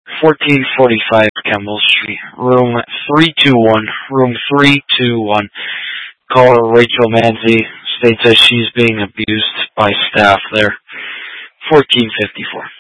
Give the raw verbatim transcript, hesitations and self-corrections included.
fourteen forty-five Kemble Street, room three two one, room three two one. Caller Rachel Manzi states that she's being abused by staff there. fourteen fifty-four.